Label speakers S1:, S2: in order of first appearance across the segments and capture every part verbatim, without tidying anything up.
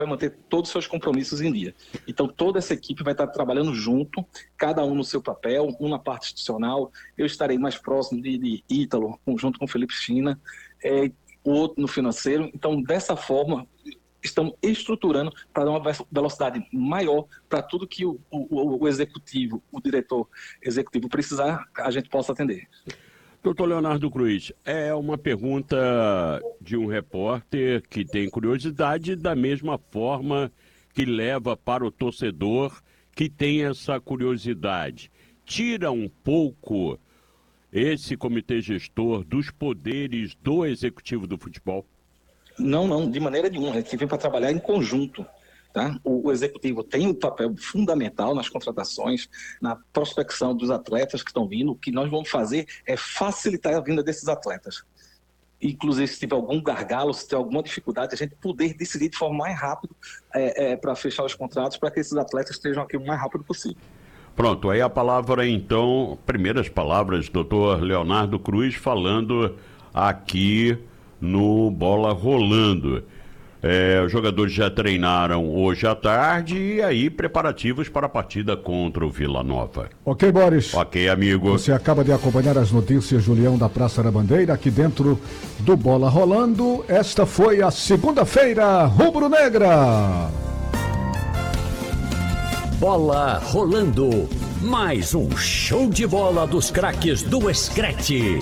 S1: vai manter todos os seus compromissos em dia. Então, toda essa equipe vai estar trabalhando junto, cada um no seu papel, um na parte institucional. Eu estarei mais próximo de, de Ítalo, junto com o Felipe China, é, o outro no financeiro. Então, dessa forma, estamos estruturando para dar uma velocidade maior para tudo que o, o, o executivo, o diretor executivo precisar, a gente possa atender.
S2: Doutor Leonardo Cruz, é uma pergunta de um repórter que tem curiosidade da mesma forma que leva para o torcedor que tem essa curiosidade. Tira um pouco esse comitê gestor dos poderes do executivo do futebol?
S1: Não, não, de maneira nenhuma. A gente vem para trabalhar em conjunto. Tá? O, o executivo tem um papel fundamental nas contratações, na prospecção dos atletas que estão vindo. O que nós vamos fazer é facilitar a vinda desses atletas. Inclusive, se tiver algum gargalo, se tiver alguma dificuldade, a gente poder decidir de forma mais rápida é, é, para fechar os contratos, para que esses atletas estejam aqui o mais rápido possível.
S2: Pronto, aí a palavra então, primeiras palavras, doutor Leonardo Cruz, falando aqui no Bola Rolando. É, os jogadores já treinaram hoje à tarde e aí preparativos para a partida contra o Vila Nova.
S3: Ok, Boris.
S2: Ok, amigo.
S3: Você acaba de acompanhar as notícias do Leão da Praça da Bandeira aqui dentro do Bola Rolando. Esta foi a segunda-feira rubro-negra.
S4: Bola Rolando. Mais um show de bola dos craques do Escrete.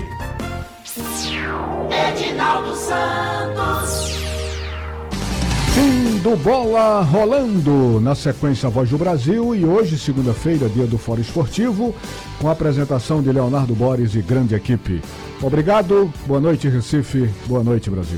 S5: Edinaldo Santos.
S3: Fim do Bola Rolando, na sequência a Voz do Brasil, e hoje, segunda-feira, dia do Fórum Esportivo, com a apresentação de Leonardo Boris e grande equipe. Obrigado, boa noite Recife, boa noite Brasil.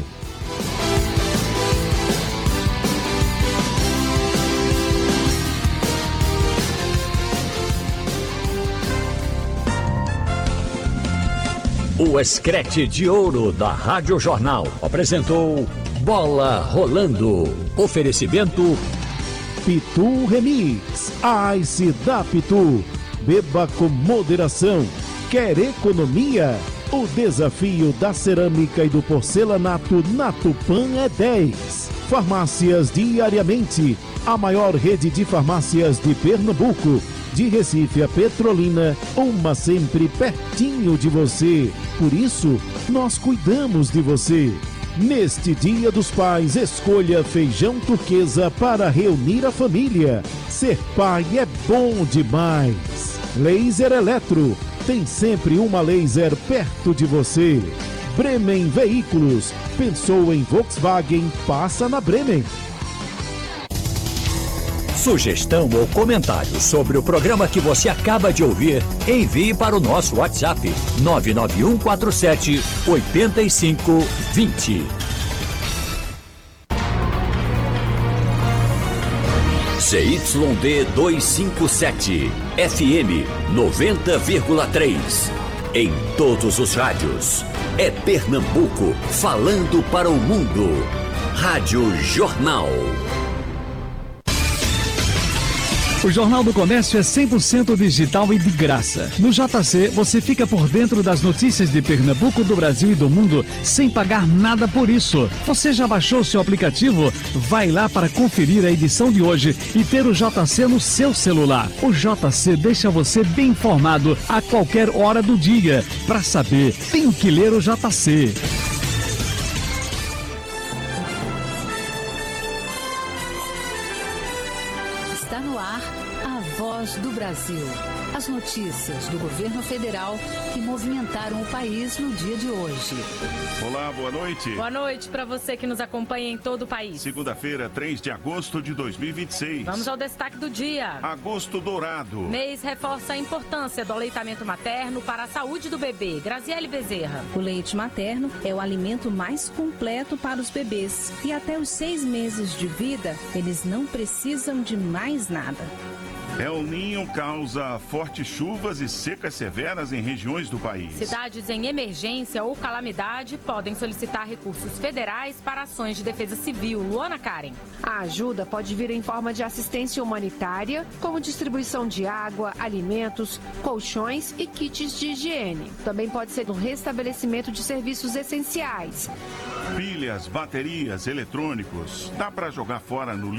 S4: O Escrete de Ouro da Rádio Jornal apresentou Bola Rolando. Oferecimento Pitu Remix. Ice da Pitu. Beba com moderação. Quer economia? O desafio da cerâmica e do porcelanato na Tupã é dez. Farmácias Diariamente. A maior rede de farmácias de Pernambuco. De Recife a Petrolina, uma sempre pertinho de você. Por isso, nós cuidamos de você. Neste Dia dos Pais, escolha feijão turquesa para reunir a família. Ser pai é bom demais. Laser Eletro, tem sempre uma laser perto de você. Bremen Veículos, pensou em Volkswagen, passa na Bremen. Sugestão ou comentário sobre o programa que você acaba de ouvir, envie para o nosso WhatsApp nove nove um quatro sete oito cinco dois zero. C Y D duzentos e cinquenta e sete, F M noventa vírgula três. Em todos os rádios. É Pernambuco falando para o mundo. Rádio Jornal.
S6: O Jornal do Comércio é cem por cento digital e de graça. No J C, você fica por dentro das notícias de Pernambuco, do Brasil e do mundo, sem pagar nada por isso. Você já baixou seu aplicativo? Vai lá para conferir a edição de hoje e ter o J C no seu celular. O J C deixa você bem informado a qualquer hora do dia. Para saber, tem que ler o J C.
S7: Está no ar a Voz do Brasil. As notícias do governo federal que movimentaram o país no dia de hoje.
S8: Olá, boa noite.
S9: Boa noite para você que nos acompanha em todo o país.
S8: Segunda-feira, três de agosto de dois mil e vinte e seis.
S9: Vamos ao destaque do dia.
S8: Agosto Dourado.
S9: Mês reforça a importância do aleitamento materno para a saúde do bebê. Graziele Bezerra.
S10: O leite materno é o alimento mais completo para os bebês. E até os seis meses de vida, eles não precisam de mais nada.
S8: El Ninho causa fortes chuvas e secas severas em regiões do país.
S9: Cidades em emergência ou calamidade podem solicitar recursos federais para ações de defesa civil. Luana Karen.
S11: A ajuda pode vir em forma de assistência humanitária, como distribuição de água, alimentos, colchões e kits de higiene. Também pode ser no restabelecimento de serviços essenciais.
S8: Pilhas, baterias, eletrônicos, dá para jogar fora no